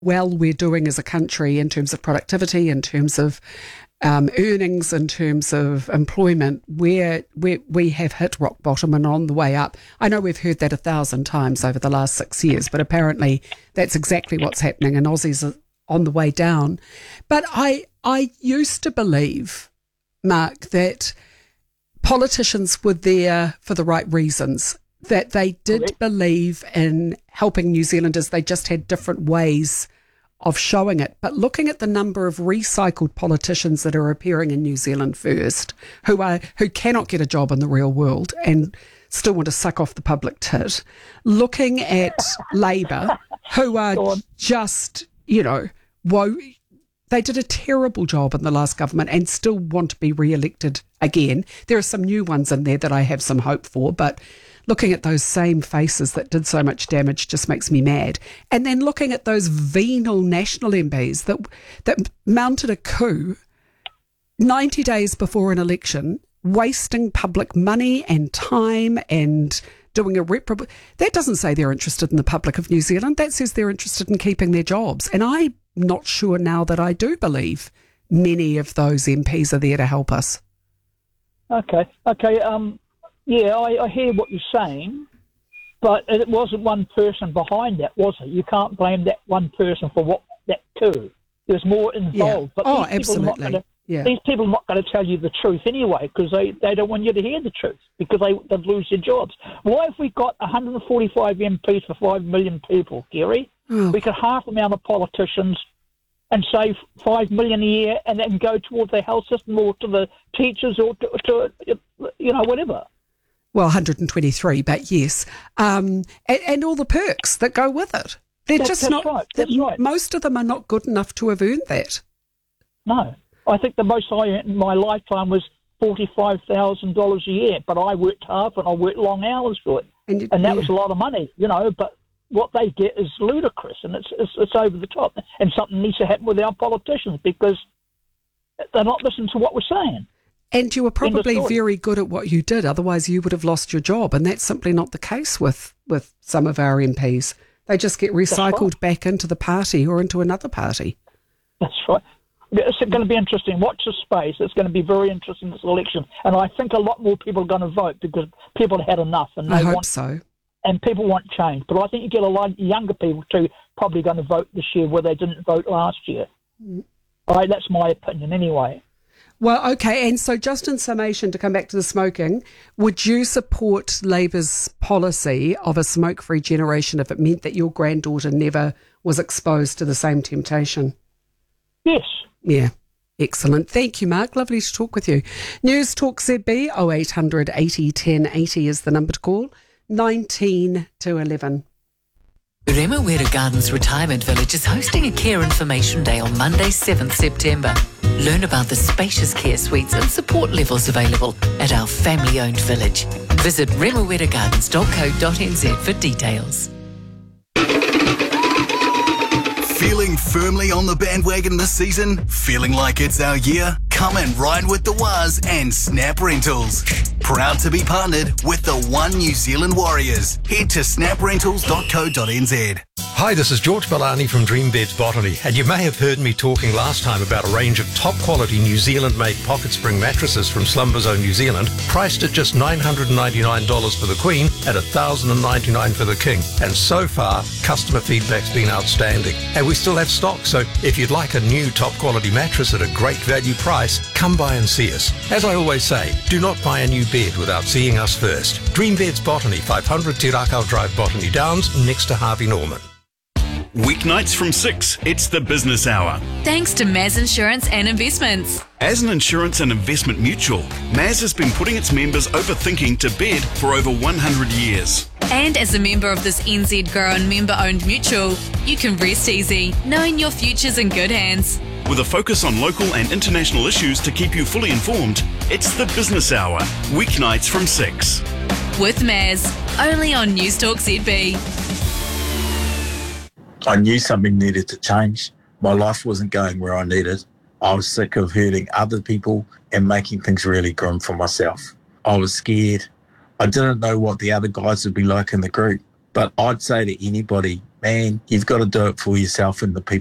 well we're doing as a country in terms of productivity, in terms of earnings, in terms of employment, where we have hit rock bottom and on the way up. I know we've heard that 1,000 times over the last 6 years, but apparently that's exactly what's happening, and Aussies are on the way down. But I used to believe, Mark, that politicians were there for the right reasons, that they did believe in helping New Zealanders. They just had different ways of showing it. But looking at the number of recycled politicians that are appearing in New Zealand First, who cannot get a job in the real world and still want to suck off the public tit, looking at Labour, who are just, they did a terrible job in the last government and still want to be re-elected again. There are some new ones in there that I have some hope for, but looking at those same faces that did so much damage just makes me mad. And then looking at those venal National MPs that mounted a coup 90 days before an election, wasting public money and time and doing that doesn't say they're interested in the public of New Zealand. That says they're interested in keeping their jobs. And I'm not sure now that I do believe many of those MPs are there to help us. Okay. Yeah, I hear what you're saying, but it wasn't one person behind that, was it? You can't blame that one person for that coup. There's more involved. Yeah. But Absolutely. These people are not going to tell you the truth anyway, because they don't want you to hear the truth, because they'd lose their jobs. Why have we got 145 MPs for 5 million people, Gary? We could half the amount of politicians and save 5 million a year, and then go towards the health system or to the teachers or to whatever. Well, 123, but yes. And all the perks that go with it. That's not. That's right. Most of them are not good enough to have earned that. No. I think the most I earned in my lifetime was $45,000 a year, but I worked hard and I worked long hours for it. And that was a lot of money, but what they get is ludicrous, and it's over the top. And something needs to happen with our politicians, because they're not listening to what we're saying. And you were probably very good at what you did, otherwise you would have lost your job. And that's simply not the case with some of our MPs. They just get recycled back into the party or into another party. That's right. It's going to be interesting. Watch the space. It's going to be very interesting, this election. And I think a lot more people are going to vote, because people have had enough. And I hope so. And people want change. But I think you get a lot of younger people too probably going to vote this year where they didn't vote last year. All right, that's my opinion anyway. Well, okay, and so just in summation, to come back to the smoking, would you support Labour's policy of a smoke-free generation if it meant that your granddaughter never was exposed to the same temptation? Yes. Yeah, excellent. Thank you, Mark. Lovely to talk with you. News Talk ZB 0800 80 1080 is the number to call, 19 to 11. Remuera Gardens Retirement Village is hosting a care information day on Monday, 7th September. Learn about the spacious care suites and support levels available at our family-owned village. Visit remueragardens.co.nz for details. Feeling firmly on the bandwagon this season? Feeling like it's our year? Come and ride with the Waz and Snap Rentals. Proud to be partnered with the One New Zealand Warriors. Head to snaprentals.co.nz. Hi, this is George Balani from Dream Beds Botany, and you may have heard me talking last time about a range of top-quality New Zealand-made pocket spring mattresses from Slumber Zone New Zealand, priced at just $999 for the Queen and $1,099 for the King. And so far, customer feedback's been outstanding. And we still have stock, so if you'd like a new top-quality mattress at a great value price, come by and see us. As I always say, do not buy a new bed without seeing us first. Dream Beds Botany, 500 Te Rakau Drive, Botany Downs, next to Harvey Norman. Weeknights from 6, it's the Business Hour. Thanks to Maz Insurance and Investments. As an insurance and investment mutual, Maz has been putting its members overthinking to bed for over 100 years. And as a member of this NZ Grown member-owned mutual, you can rest easy, knowing your future's in good hands. With a focus on local and international issues to keep you fully informed, it's the Business Hour, weeknights from 6. With Maz, only on News Talk ZB. I knew something needed to change. My life wasn't going where I needed. I was sick of hurting other people and making things really grim for myself. I was scared. I didn't know what the other guys would be like in the group. But I'd say to anybody man, you've got to do it for yourself and the people